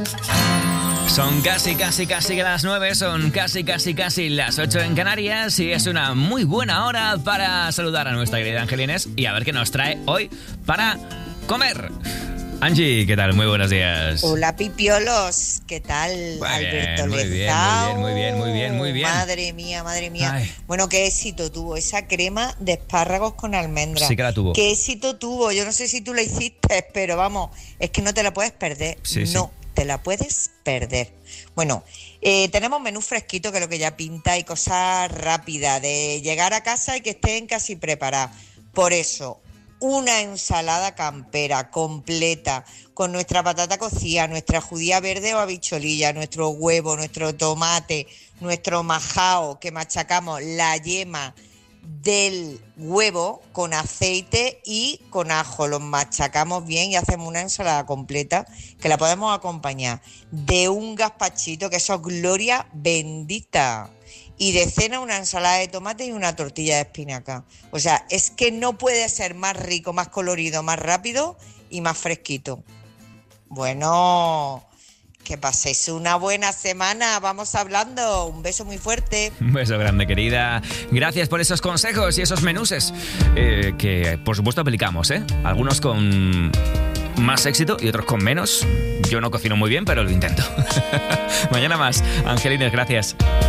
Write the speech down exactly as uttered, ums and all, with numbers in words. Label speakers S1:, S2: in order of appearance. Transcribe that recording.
S1: Son casi, casi, casi las nueve, son casi, casi, casi las ocho en Canarias y es una muy buena hora para saludar a nuestra querida Angelines y a ver qué nos trae hoy para comer. Angie, ¿qué tal? Muy buenos días.
S2: Hola, pipiolos. ¿Qué tal,
S1: muy
S2: Alberto
S1: bien,
S2: Lezao?
S1: Muy bien, muy bien, muy bien, muy bien.
S2: Madre mía, madre mía.
S1: Ay.
S2: Bueno, qué éxito tuvo esa crema de espárragos con almendras.
S1: Sí que la tuvo.
S2: Qué éxito tuvo. Yo no sé si tú la hiciste, pero vamos, es que no te la puedes perder.
S1: Sí, sí.
S2: No, te la puedes perder. Bueno, eh, tenemos menú fresquito, que es lo que ya pinta, y cosas rápidas, de llegar a casa y que estén casi preparadas. Por eso, una ensalada campera completa con nuestra patata cocida, nuestra judía verde o habicholilla, nuestro huevo, nuestro tomate, nuestro majao, que machacamos la yema del huevo con aceite y con ajo, los machacamos bien y hacemos una ensalada completa que la podemos acompañar de un gazpachito, que eso es gloria bendita. Y de cena una ensalada de tomate y una tortilla de espinaca. O sea, es que no puede ser más rico, más colorido, más rápido y más fresquito. Bueno, que paséis una buena semana. Vamos hablando. Un beso muy fuerte.
S1: Un beso grande, querida. Gracias por esos consejos y esos menuses eh, que, por supuesto, aplicamos, ¿eh? Algunos con más éxito y otros con menos. Yo no cocino muy bien, pero lo intento. Mañana más. Angelines, gracias.